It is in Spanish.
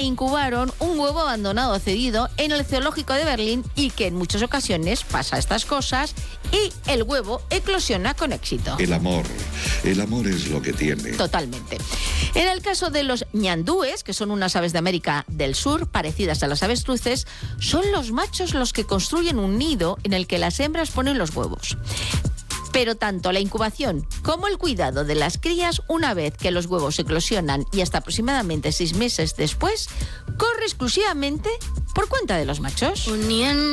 incubaron un huevo abandonado cedido en el zoológico de Berlín y que en muchas ocasiones pasa estas cosas y el huevo eclosiona con éxito. El amor es lo que tiene. Totalmente. En el caso de los ñandúes, que son unas aves de América del Sur, parecidas a las avestruces, son los machos los que construyen un nido en el que las hembras ponen los huevos. Pero tanto la incubación como el cuidado de las crías, una vez que los huevos eclosionan y hasta aproximadamente 6 meses después, corre exclusivamente por cuenta de los machos.